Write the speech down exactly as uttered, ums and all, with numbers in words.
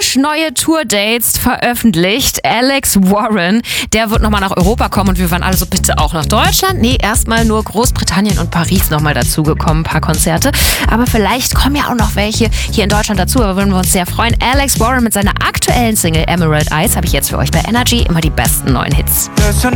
frisch neue Tour-Dates veröffentlicht. Alex Warren, der wird nochmal nach Europa kommen und wir waren alle so, bitte auch nach Deutschland? Nee, erstmal nur Großbritannien und Paris nochmal dazugekommen, ein paar Konzerte. Aber vielleicht kommen ja auch noch welche hier in Deutschland dazu, aber würden wir uns sehr freuen. Alex Warren mit seiner aktuellen Single Emerald Eyes habe ich jetzt für euch bei Energy, immer die besten neuen Hits. Listen